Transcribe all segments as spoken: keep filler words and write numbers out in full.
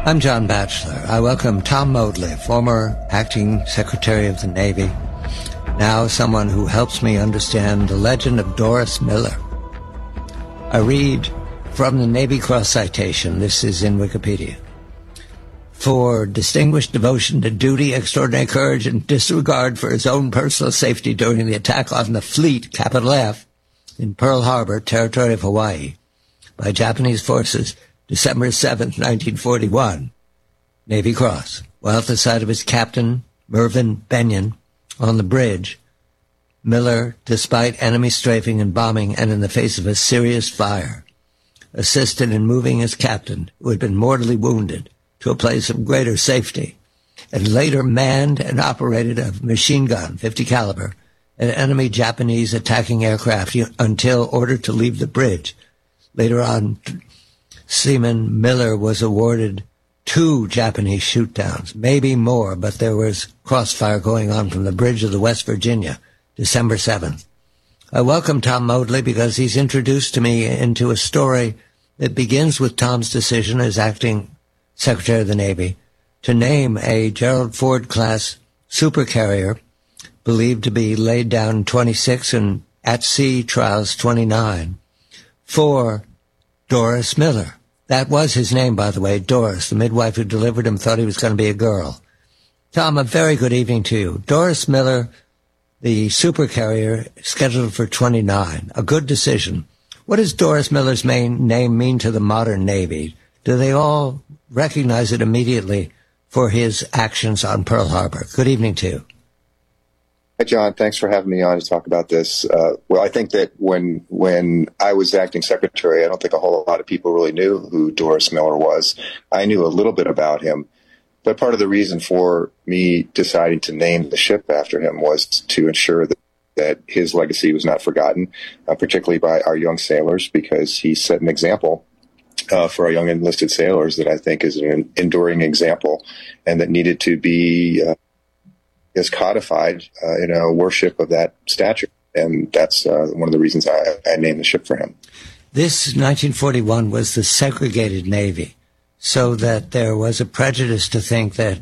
I'm John Batchelor. I welcome Tom Modly, former acting Secretary of the Navy, now someone who helps me understand the legend of Doris Miller. I read from the Navy Cross citation. This is in Wikipedia. For distinguished devotion to duty, extraordinary courage, and disregard for his own personal safety during the attack on the fleet, capital F, in Pearl Harbor, territory of Hawaii, by Japanese forces, December seventh, nineteen forty-one, Navy Cross. While at the side of his captain, Mervyn Benyon, on the bridge, Miller, despite enemy strafing and bombing and in the face of a serious fire, assisted in moving his captain, who had been mortally wounded, to a place of greater safety, and later manned and operated a machine gun, fifty caliber, an enemy Japanese attacking aircraft until ordered to leave the bridge. Later on, Seaman Miller was awarded two Japanese shoot-downs, maybe more, but there was crossfire going on from the bridge of the West Virginia, December seventh. I welcome Tom Modly because he's introduced to me into a story that begins with Tom's decision as acting Secretary of the Navy to name a Gerald Ford-class supercarrier believed to be laid down twenty-six and at sea trials twenty-nine for Doris Miller. That was his name, by the way, Doris. The midwife who delivered him thought he was going to be a girl. Tom, a very good evening to you. Doris Miller, the supercarrier, scheduled for twenty-nine. A good decision. What does Doris Miller's main name mean to the modern Navy? Do they all recognize it immediately for his actions on Pearl Harbor? Good evening to you. Hi, John. Thanks for having me on to talk about this. Uh, well, I think that when when I was acting secretary, I don't think a whole lot of people really knew who Doris Miller was. I knew a little bit about him, but part of the reason for me deciding to name the ship after him was to ensure that, that his legacy was not forgotten, uh, particularly by our young sailors, because he set an example uh, for our young enlisted sailors that I think is an enduring example and that needed to be uh, is codified uh, in a worship of that stature. And that's uh, one of the reasons I, I named the ship for him. This nineteen forty-one was the segregated Navy, so that there was a prejudice to think that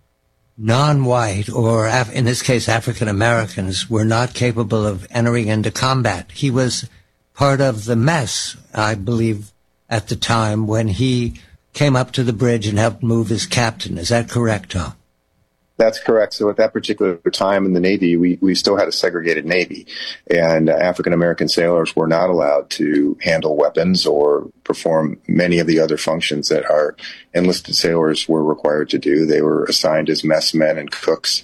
non-white, or Af- in this case African Americans, were not capable of entering into combat. He was part of the mess, I believe, at the time when he came up to the bridge and helped move his captain. Is that correct, Tom? That's correct. So at that particular time in the Navy, we, we still had a segregated Navy, and uh, African-American sailors were not allowed to handle weapons or perform many of the other functions that our enlisted sailors were required to do. They were assigned as messmen and cooks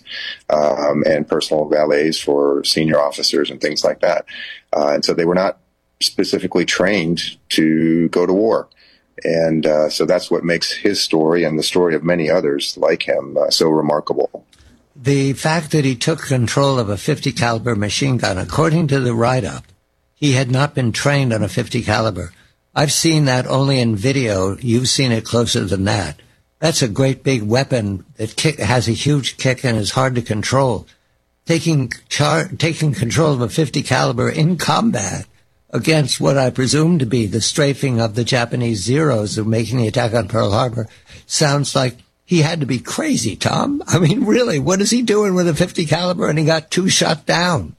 um, and personal valets for senior officers and things like that. Uh, and so they were not specifically trained to go to war. And uh, so that's what makes his story and the story of many others like him uh, so remarkable. The fact that he took control of a fifty caliber machine gun, according to the write-up, he had not been trained on a fifty caliber. I've seen that only in video. You've seen it closer than that. That's a great big weapon that kick, has a huge kick and is hard to control. Taking char- taking control of a fifty caliber in combat against what I presume to be the strafing of the Japanese Zeros of making the attack on Pearl Harbor sounds like he had to be crazy, Tom. I mean, really, what is he doing with a fifty caliber and he got two shot down?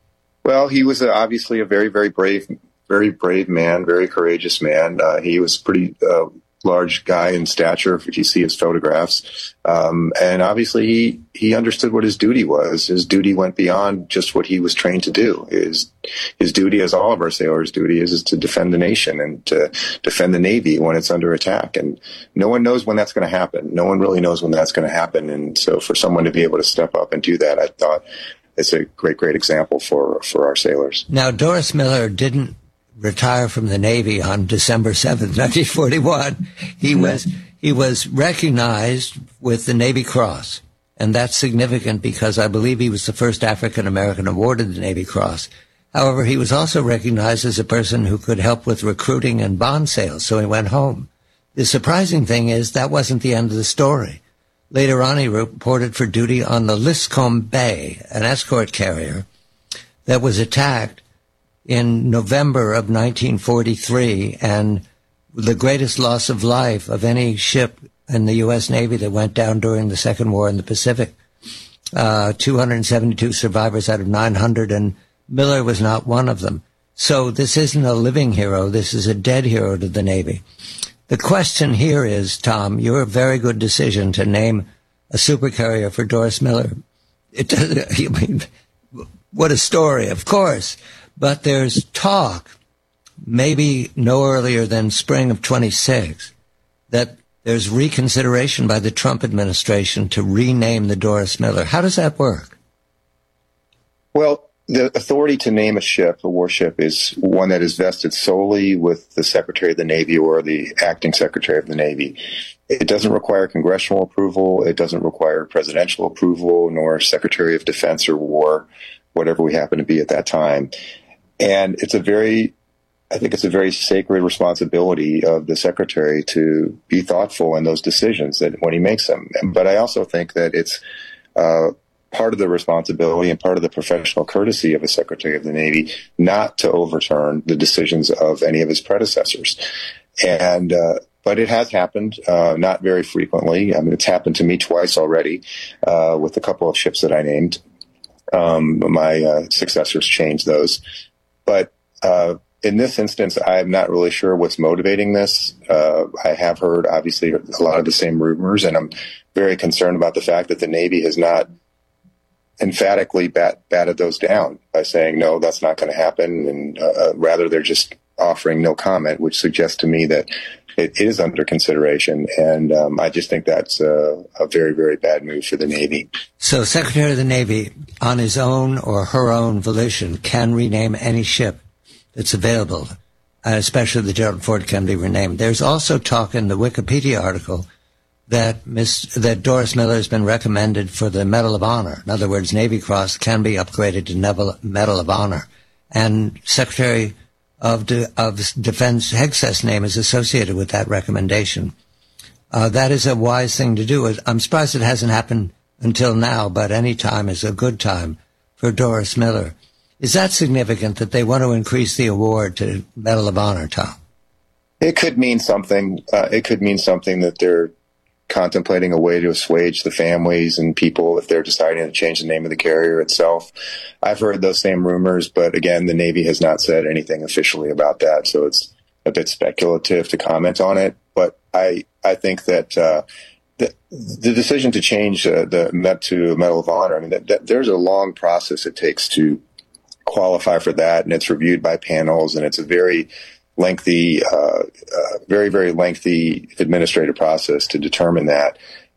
Well, he was obviously a very, very brave, very brave man, very courageous man. Uh, he was pretty uh, large guy in stature, if you see his photographs. Um, and obviously he, he understood what his duty was. His duty went beyond just what he was trained to do. His, his duty, as all of our sailors' duty is, is to defend the nation and to defend the Navy when it's under attack. And no one knows when that's going to happen. No one really knows when that's going to happen. And so for someone to be able to step up and do that, I thought it's a great, great example for, for our sailors. Now, Doris Miller didn't retire from the Navy on December seventh, nineteen forty-one. He was he was recognized with the Navy Cross, and that's significant because I believe he was the first African American awarded the Navy Cross. However, he was also recognized as a person who could help with recruiting and bond sales, so he went home. The surprising thing is that wasn't the end of the story. Later on, he reported for duty on the Liscombe Bay, an escort carrier that was attacked in November of nineteen forty-three, and the greatest loss of life of any ship in the U S Navy that went down during the Second War in the Pacific. Uh, two hundred seventy-two survivors out of nine hundred, and Miller was not one of them. So this isn't a living hero. This is a dead hero to the Navy. The question here is, Tom, your very good decision to name a supercarrier for Doris Miller. It does, I mean, what a story, of course. But there's talk, maybe no earlier than spring of twenty-six, that there's reconsideration by the Trump administration to rename the Doris Miller. How does that work? Well, the authority to name a ship, a warship, is one that is vested solely with the Secretary of the Navy or the acting Secretary of the Navy. It doesn't require congressional approval. It doesn't require presidential approval, nor Secretary of Defense or War, whatever we happen to be at that time. And it's a very, I think it's a very sacred responsibility of the Secretary to be thoughtful in those decisions that when he makes them. But I also think that it's uh, part of the responsibility and part of the professional courtesy of a Secretary of the Navy not to overturn the decisions of any of his predecessors. And, uh, but it has happened, uh, not very frequently. I mean, it's happened to me twice already, uh, with a couple of ships that I named. Um, my, uh, successors changed those. But, uh, in this instance, I'm not really sure what's motivating this. Uh, I have heard, obviously, a lot of the same rumors, and I'm very concerned about the fact that the Navy has not emphatically bat, batted those down by saying, no, that's not going to happen. And uh, rather, they're just offering no comment, which suggests to me that it is under consideration. And um, I just think that's a, a very, very bad move for the Navy. So Secretary of the Navy, on his own or her own volition, can rename any ship that's available, uh, especially the Gerald Ford can be renamed. There's also talk in the Wikipedia article that Miss that Doris Miller has been recommended for the Medal of Honor. In other words, Navy Cross can be upgraded to Medal of Honor. And Secretary of, De, of Defense Hegseth's name is associated with that recommendation. Uh, that is a wise thing to do. I'm surprised it hasn't happened until now, but any time is a good time for Doris Miller. Is that significant that they want to increase the award to Medal of Honor, Tom? It could mean something. Uh, it could mean something that they're contemplating a way to assuage the families and people if they're deciding to change the name of the carrier itself. I've heard those same rumors, but again, the Navy has not said anything officially about that, so it's a bit speculative to comment on it. But I, I think that uh, the, the decision to change uh, the Met to Medal of Honor, I mean, that, that, there's a long process it takes to qualify for that, and it's reviewed by panels, and it's a very lengthy, uh, uh, very, very lengthy administrative process to determine that.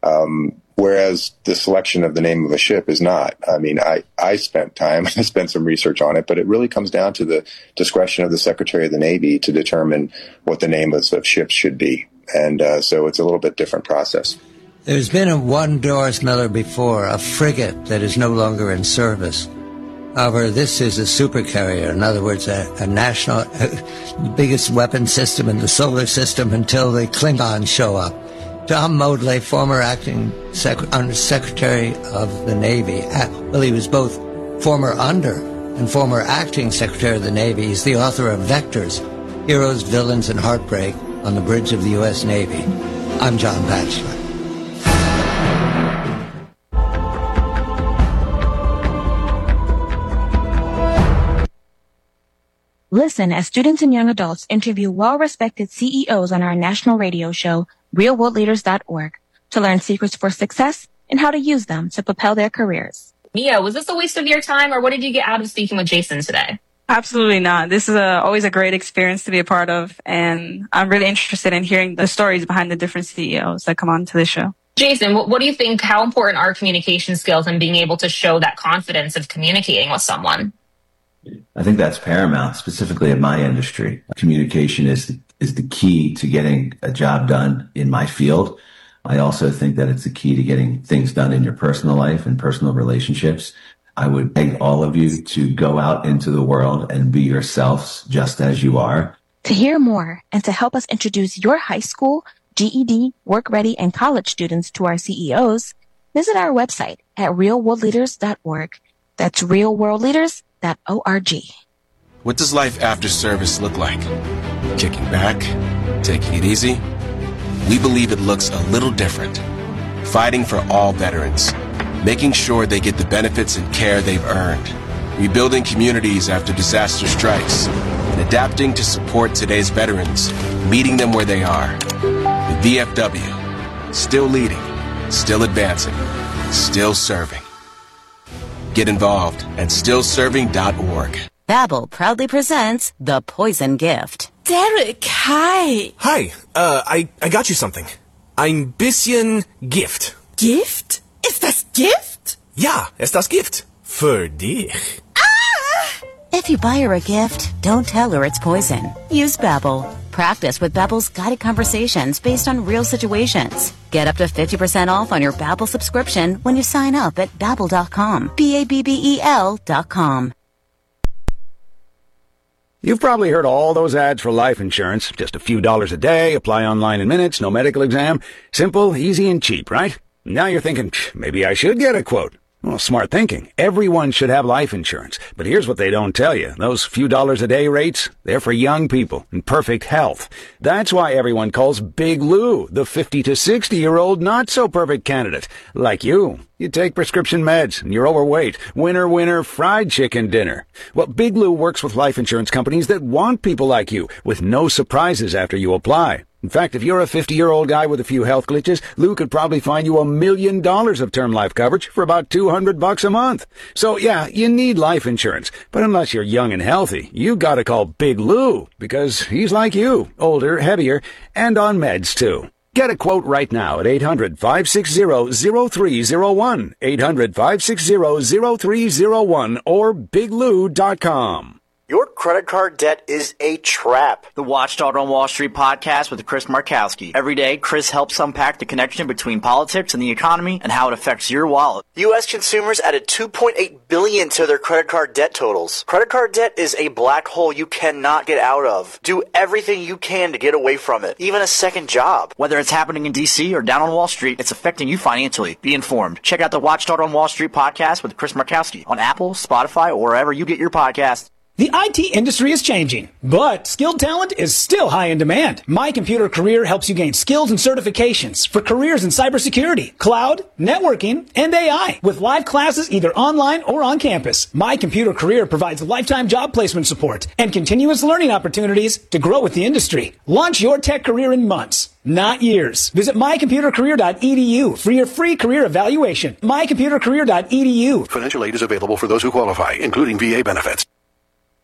Um, whereas the selection of the name of a ship is not. I mean, I, I spent time, I spent some research on it, but it really comes down to the discretion of the Secretary of the Navy to determine what the name of, of ships should be. And uh, so it's a little bit different process. There's been a one Doris Miller before, a frigate that is no longer in service. However, this is a supercarrier, in other words, a, a national, uh, the biggest weapon system in the solar system until the Klingons show up. Tom Maudley, former acting sec- under Secretary of the Navy, uh, well, he was both former under and former acting Secretary of the Navy. He's the author of Vectors, Heroes, Villains, and Heartbreak on the Bridge of the U S Navy. I'm John Batchelor. Listen as students and young adults interview well-respected C E Os on our national radio show, real world leaders dot org, to learn secrets for success and how to use them to propel their careers. Mia, was this a waste of your time, or what did you get out of speaking with Jason today? Absolutely not. This is a, always a great experience to be a part of, and I'm really interested in hearing the stories behind the different C E Os that come on to the show. Jason, what, what do you think, how important are communication skills and being able to show that confidence of communicating with someone? I think that's paramount, specifically in my industry. Communication is the, is the key to getting a job done in my field. I also think that it's the key to getting things done in your personal life and personal relationships. I would beg all of you to go out into the world and be yourselves just as you are. To hear more and to help us introduce your high school, G E D, work ready, and college students to our C E Os, visit our website at real world leaders dot org. That's real world leaders dot org. What does life after service look like? Kicking back? Taking it easy? we believe it looks a little different. Fighting for all veterans, making sure they get the benefits and care they've earned, rebuilding communities after disaster strikes, and adapting to support today's veterans, meeting them where they are. The V F W, still leading, still advancing, still serving. Get involved at still serving dot org. Babbel proudly presents The Poison Gift. Derek, hi. Hi, uh, I, I got you something. Ein bisschen Gift. Gift? Ist das Gift? Ja, ist das Gift. Für dich. Ah! If you buy her a gift, don't tell her it's poison. Use Babbel. Practice with Babbel's guided conversations based on real situations. Get up to fifty percent off on your Babbel subscription when you sign up at babbel dot com. B A B B E L dot com. You've probably heard all those ads for life insurance. Just a few dollars a day, apply online in minutes, no medical exam. Simple, easy, and cheap, right? Now you're thinking, maybe I should get a quote. Well, smart thinking. Everyone should have life insurance. But here's what they don't tell you. Those few dollars a day rates, they're for young people in perfect health. That's why everyone calls Big Lou the fifty to sixty-year-old not-so-perfect candidate. Like you. You take prescription meds, and you're overweight. Winner, winner, fried chicken dinner. Well, Big Lou works with life insurance companies that want people like you, with no surprises after you apply. In fact, if you're a fifty-year-old guy with a few health glitches, Lou could probably find you a million dollars of term life coverage for about two hundred bucks a month. So, yeah, you need life insurance. But unless you're young and healthy, you gotta call Big Lou, because he's like you, older, heavier, and on meds, too. Get a quote right now at eight hundred, five six zero, zero three zero one, eight hundred, five six zero, zero three zero one, or big lou dot com. Your credit card debt is a trap. The Watchdog on Wall Street podcast with Chris Markowski. Every day, Chris helps unpack the connection between politics and the economy and how it affects your wallet. U S consumers added two point eight billion dollars to their credit card debt totals. Credit card debt is a black hole you cannot get out of. Do everything you can to get away from it, even a second job. Whether it's happening in D C or down on Wall Street, it's affecting you financially. Be informed. Check out the Watchdog on Wall Street podcast with Chris Markowski on Apple, Spotify, or wherever you get your podcasts. The I T industry is changing, but skilled talent is still high in demand. My Computer Career helps you gain skills and certifications for careers in cybersecurity, cloud, networking, and A I. With live classes either online or on campus, My Computer Career provides lifetime job placement support and continuous learning opportunities to grow with the industry. Launch your tech career in months, not years. Visit my computer career dot e d u for your free career evaluation. my computer career dot e d u. Financial aid is available for those who qualify, including V A benefits.